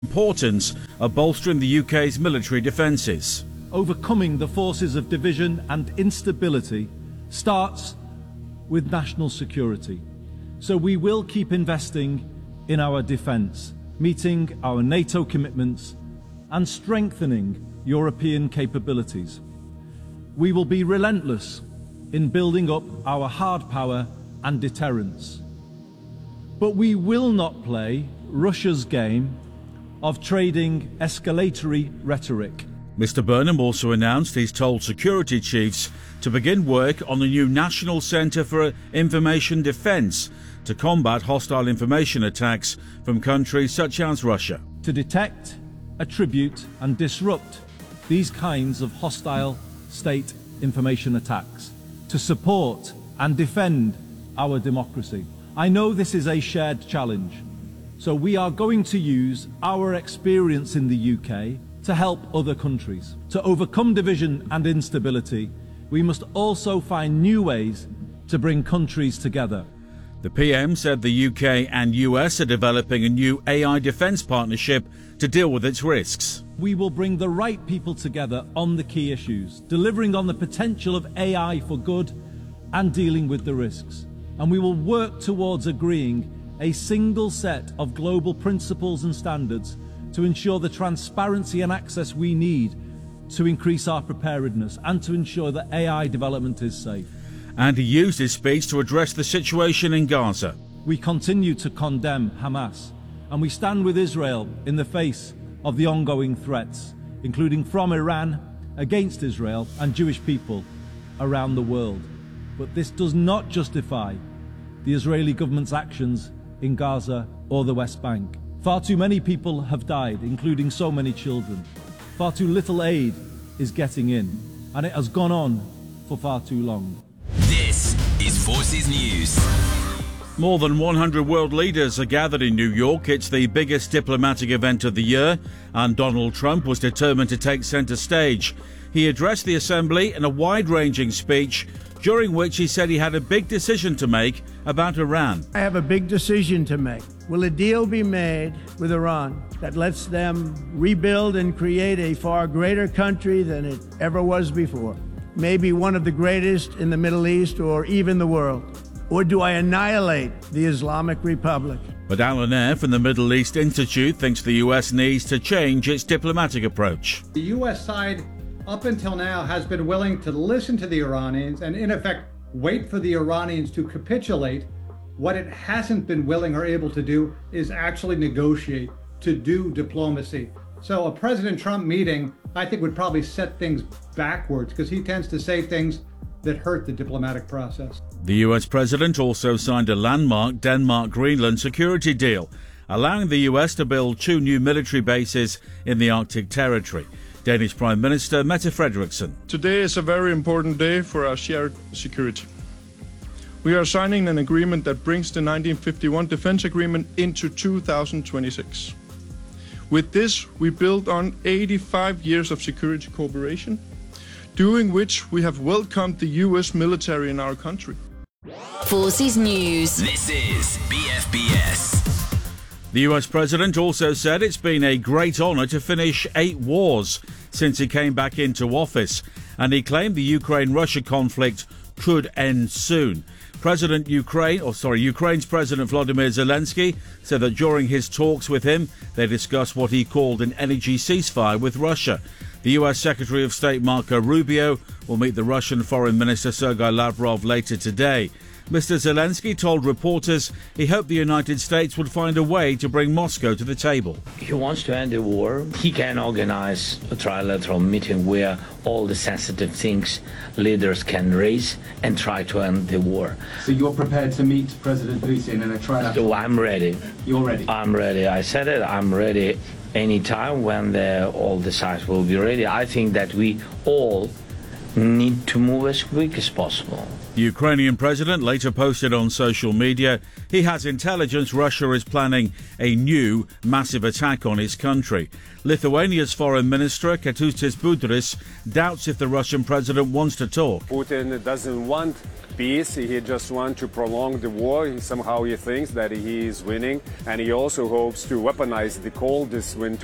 Importance of bolstering the UK's military defences. Overcoming the forces of division and instability starts with national security. So we will keep investing in our defence, meeting our NATO commitments and strengthening European capabilities. We will be relentless in building up our hard power and deterrence. But we will not play Russia's game of trading escalatory rhetoric. Mr Burnham also announced he's told security chiefs to begin work on the new National Centre for Information Defence to combat hostile information attacks from countries such as Russia. To detect, attribute and disrupt these kinds of hostile state information attacks. To support and defend our democracy. I know this is a shared challenge. So we are going to use our experience in the UK to help other countries. To overcome division and instability, we must also find new ways to bring countries together. The PM said the UK and US are developing a new AI defence partnership to deal with its risks. We will bring the right people together on the key issues, delivering on the potential of AI for good and dealing with the risks. And we will work towards agreeing a single set of global principles and standards to ensure the transparency and access we need to increase our preparedness and to ensure that AI development is safe. And he used his speech to address the situation in Gaza. We continue to condemn Hamas and we stand with Israel in the face of the ongoing threats, including from Iran against Israel and Jewish people around the world. But this does not justify the Israeli government's actions in Gaza or the West Bank. Far too many people have died, including so many children. Far too little aid is getting in, and it has gone on for far too long. This is Forces News. More than 100 world leaders are gathered in New York. It's the biggest diplomatic event of the year, and Donald Trump was determined to take centre stage. He addressed the assembly in a wide-ranging speech, during which he said he had a big decision to make about Iran. I have a big decision to make. Will a deal be made with Iran that lets them rebuild and create a far greater country than it ever was before? Maybe one of the greatest in the Middle East or even the world. Or do I annihilate the Islamic Republic? But Alan Eyre from the Middle East Institute thinks the US needs to change its diplomatic approach. The US side, up until now, has been willing to listen to the Iranians and, in effect, wait for the Iranians to capitulate. What it hasn't been willing or able to do is actually negotiate, to do diplomacy. So a President Trump meeting, I think, would probably set things backwards because he tends to say things that hurt the diplomatic process. The US president also signed a landmark Denmark-Greenland security deal, allowing the US to build 2 new military bases in the Arctic territory. Danish Prime Minister Mette Frederiksen. Today is a very important day for our shared security. We are signing an agreement that brings the 1951 Defence Agreement into 2026. With this, we build on 85 years of security cooperation, during which we have welcomed the US military in our country. Forces News. This is BFBS. The US president also said it's been a great honour to finish 8 wars since he came back into office, and he claimed the Ukraine-Russia conflict could end soon. Ukraine's President Volodymyr Zelensky said that during his talks with him, they discussed what he called an energy ceasefire with Russia. The US Secretary of State Marco Rubio will meet the Russian Foreign Minister Sergei Lavrov later today. Mr. Zelensky told reporters he hoped the United States would find a way to bring Moscow to the table. He wants to end the war. He can organize a trilateral meeting where all the sensitive things leaders can raise and try to end the war. So you're prepared to meet President Putin in a trilateral? So I'm ready. You're ready? I'm ready. I said it. I'm ready anytime when all the sides will be ready. I think that we all need to move as quick as possible. The Ukrainian president later posted on social media he has intelligence Russia is planning a new massive attack on his country. Lithuania's foreign minister Kęstutis Budrys doubts if the Russian president wants to talk. Putin doesn't want peace, he just wants to prolong the war. Somehow he thinks that he is winning, and he also hopes to weaponize the cold this winter.